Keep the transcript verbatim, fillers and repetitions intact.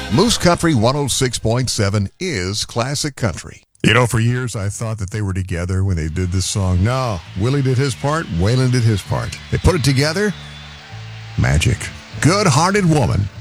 Moose Country one oh six point seven is classic country. You know, for years I thought that they were together when they did this song. No, Willie did his part, Waylon did his part. They put it together. Magic. Good-Hearted Woman.